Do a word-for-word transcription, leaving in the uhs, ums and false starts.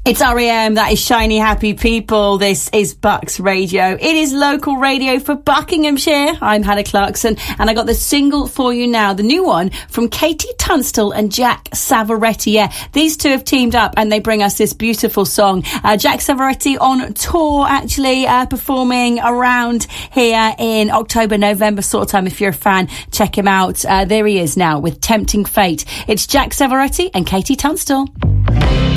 It's R E M, that is Shiny Happy People. This is Bucks Radio. It is local radio for Buckinghamshire. I'm Hannah Clarkson, and I got the single for you now, the new one from Katie Tunstall and Jack Savoretti. Yeah, these two have teamed up and they bring us this beautiful song. Uh, Jack Savoretti on tour, actually, uh, performing around here in October, November sort of time. If you're a fan, check him out. Uh, there he is now with Tempting Fate. It's Jack Savoretti and Katie Tunstall.